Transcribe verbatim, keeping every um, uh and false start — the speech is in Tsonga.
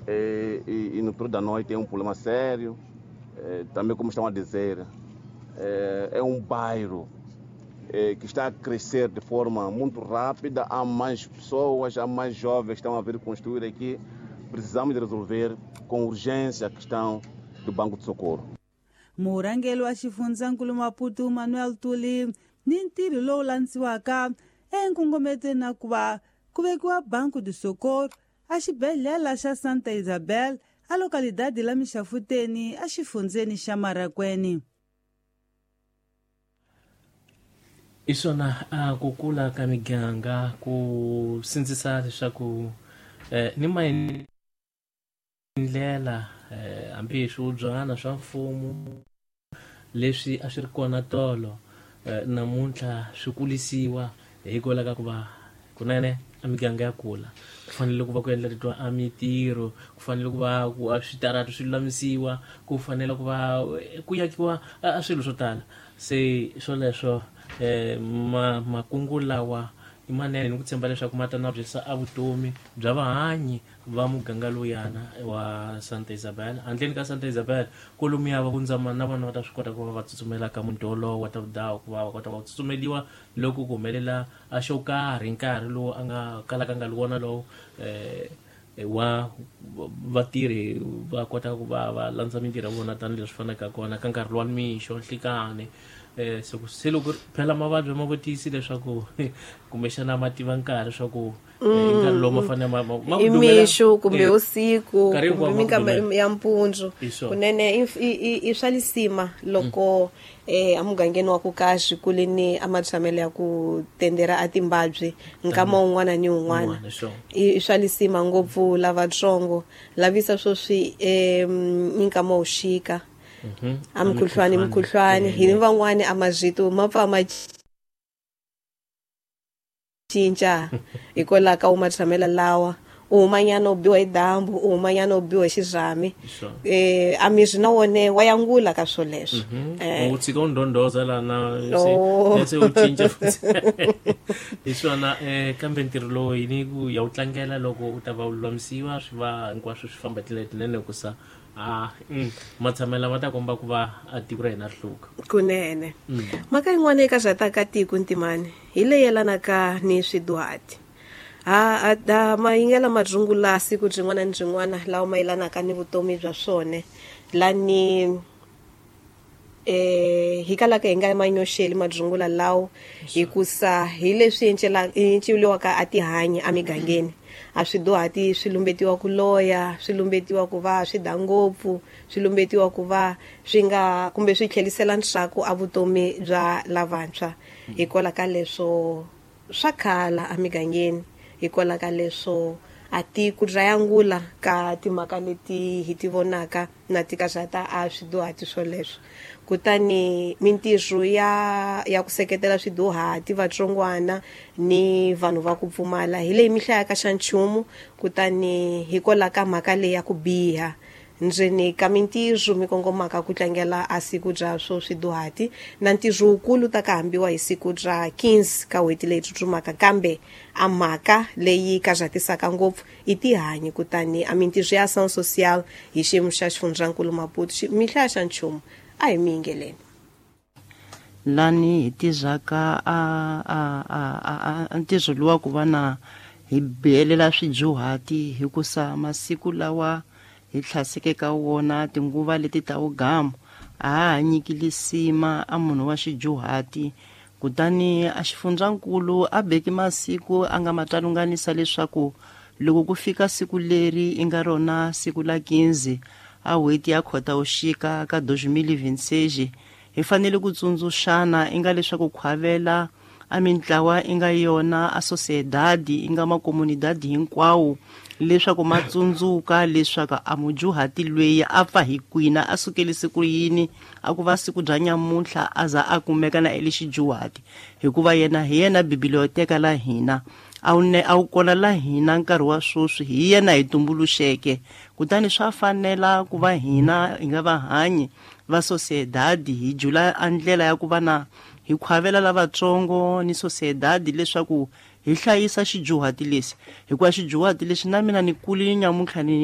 é, e, e no período da noite é um problema sério. É, também, como estão a dizer, é, é um bairro é, que está a crescer de forma muito rápida. Há mais pessoas, há mais jovens que estão a vir construir aqui. Precisamos de resolver com urgência a questão do banco de socorro. Murangelo wa xifundzakulu Maputo Manuel Tuli ni ntirho lowu landziwaka enkongometeni ku va ku vekiwa banco de socorro a xibedhlele xa Santa Isabel a lokalidade la Mixafuteni a xifundzeni xa Marakwena. Iswona a ku kula ka miganga ku sindzisa leswaku eh, ni maendlela eh, hambi swibyana swa mfumo leswi a swi ri kona tolo eh, namuntlha swi kulisiwa hikokwalaho ka ku va kunene a miganga ya kula ku fanele ku va ku endleriwa a mitirho ku fanele ku va ku a switarata swi lulamisiwa ku fanele ku va ku yakiwa a swilo swo tala se swoleswo eh ma makungu lawa i manene ni ku tshemba leswaku mata na byisa a vutomi bya vahanyi va muganga loyana wa Santa Isabel. Handleni ka Santa Isabel kolomiya va kundzama na vana va ta swi kota ku va va tsutsumela ka mundolo wa ta vudawu ku va va kota ku tsutsumeliwa loko ku humelela a xo karhi nkarhi lowu a nga kalaka nga wona lowu eh wa vatirhi va kota ku va va landza mintirho ya vona tanihileswi fanaka kona ka nkarhi wa mixo nhlikane eh so se loko phela mavabyi ma vutisi leswaku kumbexana ma tiva nkarhi swaku nkarhi lowu ma fanele ma ma imixo kumbe usiku kumbe minkama ya mpundzu kunene i swalisima loko eh amugangeni wa ku kashi kuleni amatshamele ya ku tendera atimbabyi nkama un'wana ni un'wana i swalisima ngopfu lavatsongo lavisa swo swi eh minkama ushika Mhm. Amkhuhlwane mkhuhlwane hi van'wana amazito mapfa ma cinca ikola ka uma tshamela lawa umanyana obiwa idambu umanyana obiwa xizami eh amizwi na wone wayangula ka swoleswo eh utsika undondoza lana se u cinca iswana eh kambe ntirho lowu yini ku ya utlangela loko u ta va lulamisiwa swi va hinkwaswo swi famba tiletilene ku sa ah mm matsamela mata komba ku va a tiko ra hina hluka kunene maka yin'wana eka zata ka tiko ntimani hi le yelana ka ni swidwati a a mayingela majungula siku jin'wana ni jin'wana lawa mayelana ka ni vutomi bya swone lani eh hikala ka hinga manyosheli majungula lawo hikusa hi leswi encela enciwliwa ka atihanya amigangeni a swidwati swilumbetiwa ku loya swilumbetiwa ku va swidangopfu swilumbetiwa ku va swi nga kumbe swi tlhelisela ntshaku a vutomi bya lavantshwa hikola ka leswo swa khala amigangeni hikola ka leswo a tiko dlayangula ka timhaka leti hi ti vonaka na tikazata a swidwati swoleswo kutani mintirho ya ya ku seketela swidohati vatsongwana ni vanhu va ku pfumala hi leyi mihlaya ka xanchumu kutani hikola ka mhaka leyi ya ku biha ndzeni ka mintirho mikongomaka ku tlangela a siku bya swo swidohati na ntirho wukulu ta ka hambiwa hi siku bya quinze ka hweti leyi tsutsumaka kambe a mhaka leyi kazatisaka ngopfu i tihanyi kutani a mintirho ya ação social hi xiyimo xa xifundzankulu Maputo mihlaya xa nchumu a hi miyingeleni lani hi tizaka a a a ntirho luwa ku va na hi bihelela swidyuhati hikusa masiku lawa hi tlhaseke ka wona tinguva leti ta ugamo a ha nyikile sima a munhu wa xidyuhati kutani a xifundzankulu a beki masiku a nga matsalunganisa leswaku loko ku fika siku leri i nga rona siku la quinze a hweti ya Khotavuxika ka twenty twenty-six hi fanele ku tsundzuxana inga leswaku khwavela a mintlawa inga yona a sociedade inga makomunidadi hinkwawo leswaku matsundzuka leswaku a mudyuhati lweyi a pfa hi kwina a sukele siku yini a ku va siku bya nyamuntlha a za a kumeka na ele xidyuhati hikuva yena hi yena biblioteka la hina a wu ne a wu kona la hina nkarhi wa swoswi hi yena hi tumbuluxeke kutani swa fanela ku va hina hi nga vahanyi va sociedade hi jula andlela ya ku va na hi khwavela lavatsongo ni sociedade leswaku hi hlayisa xidyuhati lesi hikuva xidyuhati lexi na mina ni kulile nyamuntlha ni